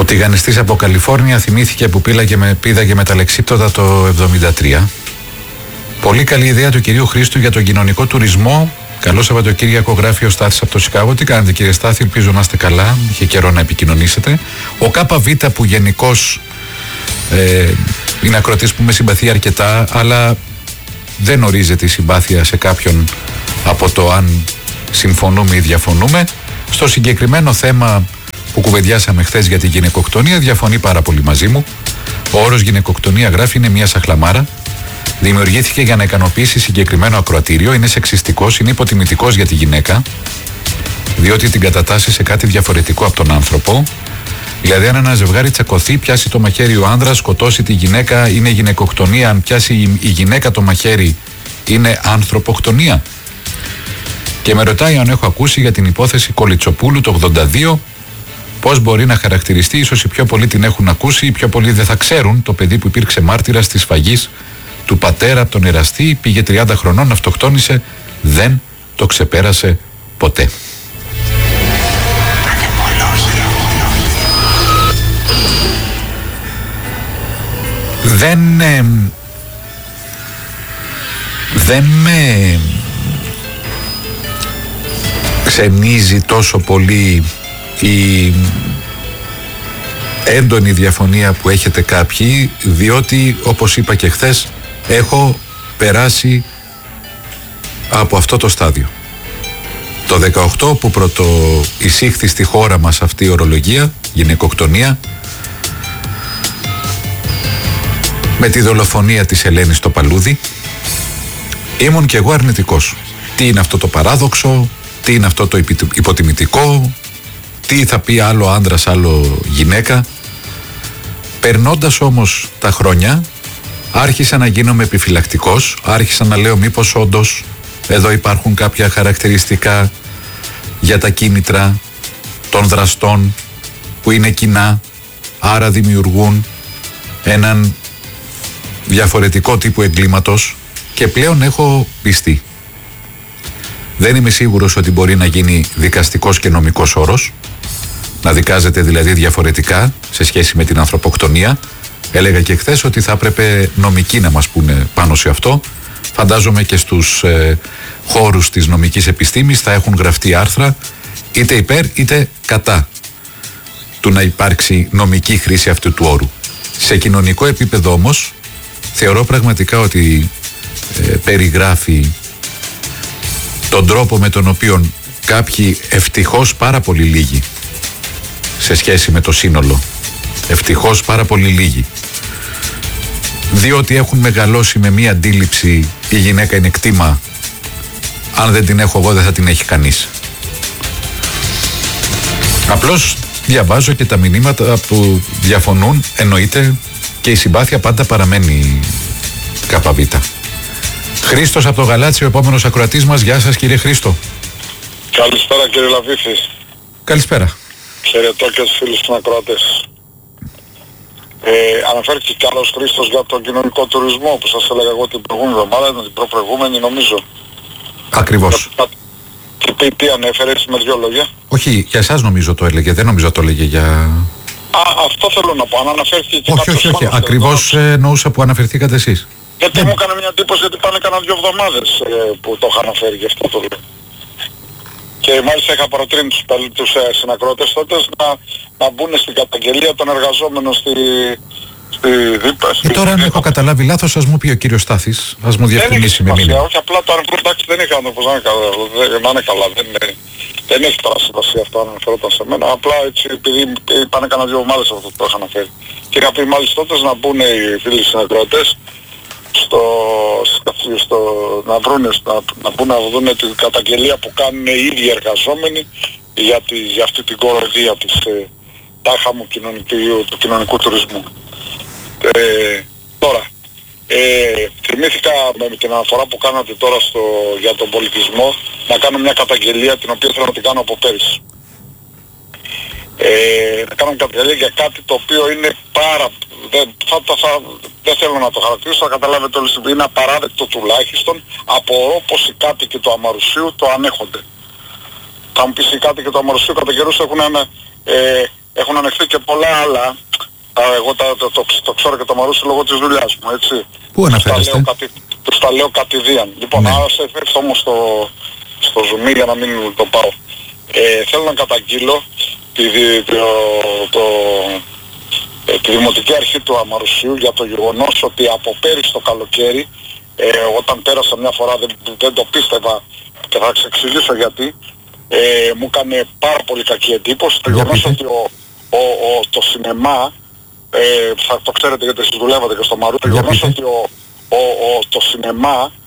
Ο τηγανιστής από Καλιφόρνια θυμήθηκε που πήδαγε με τα λεξίπτωτα το 1973. Πολύ καλή ιδέα του κυρίου Χρήστου για τον κοινωνικό τουρισμό. Καλό Σαββατοκύριακο, γράφει ο Στάθης από το Σικάγο. Τι κάνετε, κύριε Στάθη, ελπίζω να είστε καλά. Είχε καιρό να επικοινωνήσετε. Ο ΚΒ που γενικώς είναι ακροατής που με συμπαθεί αρκετά, αλλά δεν ορίζεται η συμπάθεια σε κάποιον από το αν συμφωνούμε ή διαφωνούμε. Στο συγκεκριμένο θέμα που κουβεντιάσαμε χθες για τη γυναικοκτονία, διαφωνεί πάρα πολύ μαζί μου. Ο όρος γυναικοκτονία, γράφει, είναι μια σαχλαμάρα. Δημιουργήθηκε για να ικανοποιήσει συγκεκριμένο ακροατήριο, είναι σεξιστικός, είναι υποτιμητικός για τη γυναίκα, διότι την κατατάσσει σε κάτι διαφορετικό από τον άνθρωπο. Δηλαδή, αν ένα ζευγάρι τσακωθεί, πιάσει το μαχαίρι ο άνδρας, σκοτώσει τη γυναίκα, είναι γυναικοκτονία. Αν πιάσει η γυναίκα το μαχαίρι, είναι ανθρωποκτονία. Και με ρωτάει αν έχω ακούσει για την υπόθεση Κολιτσοπούλου το 82, πώς μπορεί να χαρακτηριστεί. Ίσως οι πιο πολλοί την έχουν ακούσει, οι πιο πολλοί δεν θα ξέρουν. Το παιδί που υπήρξε μάρτυρας της σφαγής του πατέρα από τον εραστή, πήγε 30 χρονών, αυτοκτόνησε, δεν το ξεπέρασε ποτέ. Δεν με ξενίζει τόσο πολύ η έντονη διαφωνία που έχετε κάποιοι, διότι όπως είπα και χθες, έχω περάσει από αυτό το στάδιο. Το 18 που πρωτοεισήχθη στη χώρα μας αυτή η ορολογία, γυναικοκτονία, με τη δολοφονία της Ελένης στο Παλούδι, ήμουν κι εγώ αρνητικός. Τι είναι αυτό το παράδοξο, τι είναι αυτό το υποτιμητικό, τι θα πει άλλο άντρας, άλλο γυναίκα. Περνώντας όμως τα χρόνια, άρχισα να γίνομαι επιφυλακτικός, άρχισα να λέω μήπως όντως εδώ υπάρχουν κάποια χαρακτηριστικά για τα κίνητρα των δραστών που είναι κοινά, άρα δημιουργούν έναν διαφορετικό τύπου εγκλήματος, και πλέον έχω πιστεί. Δεν είμαι σίγουρος ότι μπορεί να γίνει δικαστικός και νομικός όρος, να δικάζεται δηλαδή διαφορετικά σε σχέση με την ανθρωποκτονία. Έλεγα και χθες ότι θα έπρεπε νομικοί να μας πούνε πάνω σε αυτό. Φαντάζομαι και στους χώρους της νομικής επιστήμης θα έχουν γραφτεί άρθρα είτε υπέρ είτε κατά του να υπάρξει νομική χρήση αυτού του όρου. Σε κοινωνικό επίπεδο όμως θεωρώ πραγματικά ότι περιγράφει τον τρόπο με τον οποίο κάποιοι, ευτυχώς πάρα πολύ λίγοι σε σχέση με το σύνολο, ευτυχώς πάρα πολύ λίγοι, διότι έχουν μεγαλώσει με μία αντίληψη η γυναίκα είναι κτήμα, αν δεν την έχω εγώ δεν θα την έχει κανείς. Απλώς διαβάζω και τα μηνύματα που διαφωνούν, εννοείται, και η συμπάθεια πάντα παραμένει ΚΒ. Χρήστος από το Γαλάτσι, ο επόμενος ακροατής μας. Γεια σας, κύριε Χρήστο. Καλησπέρα, κύριε Λαβίθη. Καλησπέρα. Χαιρετώ και τους φίλους των ακροατές. Αναφέρθηκε κι άλλος Χρήστος για τον κοινωνικό τουρισμό που σας έλεγα εγώ την προηγούμενη εβδομάδα, την προπροηγούμενη νομίζω. Ακριβώς. Και τι ανέφερε έτσι με δύο λόγια? Όχι, για εσάς νομίζω το έλεγε, δεν νομίζω το έλεγε για... Αυτό θέλω να πω, αν αναφέρθηκε και όχι, ακριβώς εννοούσα που αναφερθήκατε εσείς. Γιατί μου έκανε μια εντύπωση γιατί πάνε κάνα 2 εβδομάδες που το είχα αναφέρει, γι' αυτό το λέω. Και μάλιστα είχα παροτρύνει τους συνακροατές τότε να μπουν στην καταγγελία των εργαζόμενων στη ΔΥΠΑ. Τώρα αν έχω καταλάβει λάθος, ας μου πει ο κύριος Στάθης, ας μου διευκρινίσει με μήνυμα. Όχι, απλά το αναφέρω, εντάξει, δεν είχα άνθρωπος να είναι καλά, δεν έχει τώρα σημασία αυτό αν αναφερόταν σε μένα. Απλά έτσι επειδή πάνε κάνα 2 εβδομάδες αυτό που το είχα αναφέρει. Και είχα πει μάλιστα τότε να μπουν οι φίλοι συνακροατές να μπουν να δουν την καταγγελία που κάνουν οι ίδιοι εργαζόμενοι για αυτή την κοροϊδία της τάχα μου του κοινωνικού τουρισμού. Τώρα, θυμήθηκα με την αναφορά που κάνατε τώρα για τον πολιτισμό να κάνω μια καταγγελία την οποία θέλω να την κάνω από πέρυσι. Να κάνω μια καταγγελία για κάτι το οποίο είναι δεν θέλω να το χαρακτηρίσω, θα καταλάβετε όλοι, είναι απαράδεκτο τουλάχιστον. Απορώ πως οι κάτοικοι του Αμαρουσίου το ανέχονται. Θα μου πεις οι κάτοικοι του Αμαρουσίου κατά καιρούς έχουν έχουν ανεχθεί και πολλά άλλα. Εγώ το ξέρω και το Μαρούσι λόγω της δουλειάς μου, έτσι. Πού αναφέρεστε? Τους τα λέω κατηδίαν. Λοιπόν, Ναι. άρα σε έρθω όμως στο zoom για να μην το πάω. Θέλω να καταγγείλω τη Δημοτική Αρχή του Αμαρουσίου για το γεγονός ότι από πέρυσι το καλοκαίρι, όταν πέρασα μια φορά δεν το πίστευα και θα σας εξηγήσω γιατί, μου έκανε πάρα πολύ κακή εντύπωση το γεγονός ότι το σινεμά, θα το ξέρετε γιατί εσείς δουλεύατε και στο Μαρούσι, το γεγονός ότι το σινεμά